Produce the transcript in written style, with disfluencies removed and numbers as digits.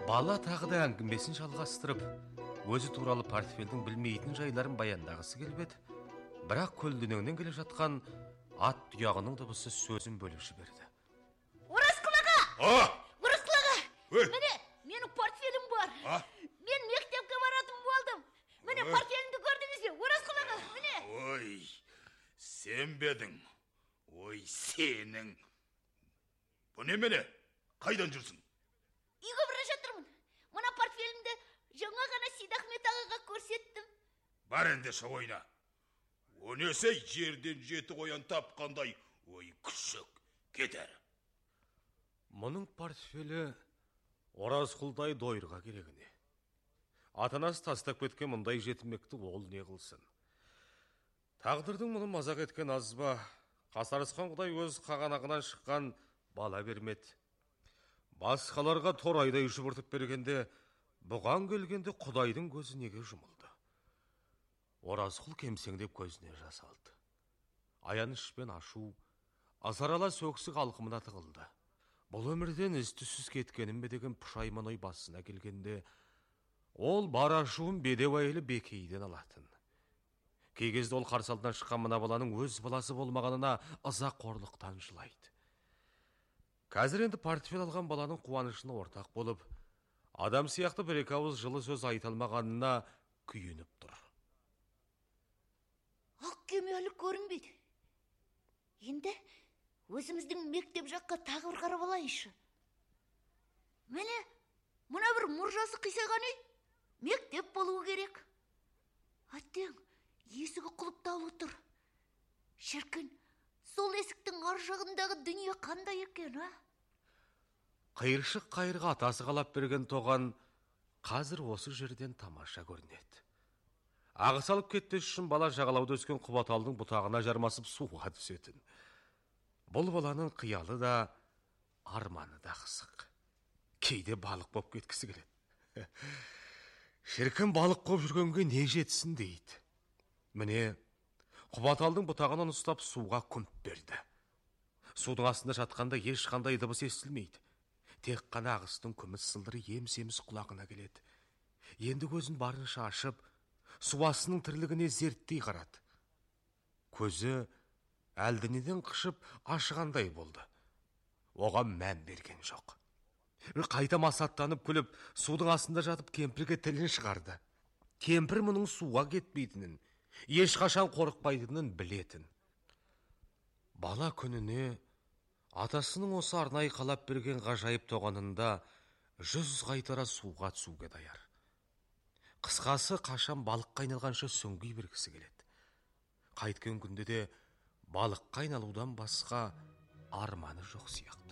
Бала тағы да әңгімесін жалғастырып, өзі туралы портфельдің білмейтін жайларын баяндағысы келіп еді. Бірақ көлденеңнен келе жатқан ат тұяғының дыбысы сөзін бөліп жіберді. Оразқұл аға! Оразқұл аға! Міне, менің портфелім бар. Мен мектепке баратын болдым. Міне, портфелімді көрдіңіз бе? Оразқұл аға, міне. Ой, сен бедің. Ой, сенің. Bu немене? Қайдан жүрсің? Үйге бара жатырмын. Мына портфелімді жаңа ғана Сейдахмет ағаға көрсеттім. Бар ендеше ойна. О несі жерден жеті қоян тапқандай. Ой, күшік, кетер. Мұның портфелі Оразқұлдай дойырға керегіне. Атанасы тастап кеткен мұндай жетімекті ол не қылсын. Тағдырдың мұны мазақ еткен азба, қасарысқан құдай өз қағанағынан шыққан бала бермеді. Басқаларға торайдай жүбіртіп бергенде, бұған келгенде құдайдың көзі неге жұмылды? Оразқұл кемсеңдеп көзіне жас алды. Аяныш пен ашу, азарала сөксік алқымына тығылды. Бұл өмірден із-түссіз кеткенім бе деген пұшайман ой басына келгенде, ол бар ашуын бедеу әйелі Бекейден алатын. Кей кезде ол қарсы алдынан шыққан мына баланың өз баласы болмағанына ыза қорлықтан жылайды. Қазір енді портфель алған баланың қуанышына ортақ болып, адам сияқты бір-екі ауыз жылы сөз айта алмағанына күйініп тұр. Ақ кеме әлі көрінбейді. Енді өзіміздің мектеп жаққа тағы бір қарап алайыншы. Міне, мына бір мұржасы қисайған үй мектеп болуы керек. Әттең, есігі құлыптаулы тұр. Шіркін, сол есіктің ар жағындағы дүние қандай екен, а? Қайыршық қайырға атасы қалап берген тоған қазір осы жерден тамаша көрінеді. Ағыс алып кетпес үшін бала жағалауда өскен құбаталдың бұтағына жармасып суға түсетін. Бұл баланың қиялы да, арманы да қызық. Кейде балық боп кеткісі келеді. Шіркін балық боп жүргенге не жетсін дейді. Міне, құбаталдың бұтағынан ұстап суға күмп берді. Судың астында жатқанда ешқандай дыбыс естілмейді. Тек қана ағыстың күміс сылдыры емсеміз құлағына келеді. Енді көзін барынша ашып, су астының тірлігіне зерттей қарады. Көзі әлденеден қышып ашығандай болды. Оған мән берген жоқ. Қайта масаттанып күліп, судың астында жатып кемпірге тілін шығарды. Кемпір мұның суға кетпейтінін, ешқашан қорықпайтынын білетін. Бала күніне атасының осы арнайы қалап берген ғажайып тоғанында 100 қайтара суға түсуге даяр. Қысқасы қашан балыққа айналғанша сүңги бергісі келеді. Қайткен күнде де балыққа айналудан басқа арманы жоқ сияқты.